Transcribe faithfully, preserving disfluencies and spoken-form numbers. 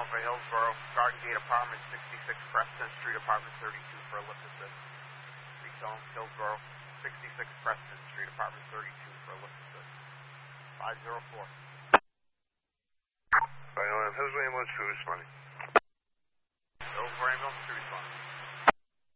Alpha Hillsborough, Garden Gate Apartment, sixty-six Preston Street, Apartment thirty-two for a lift assist. Recon Hillsborough, sixty-six Preston Street, Apartment thirty-two for a lift assist. five zero four. Right on, Hillsborough ambulance, who's money? Hillsborough ambulance.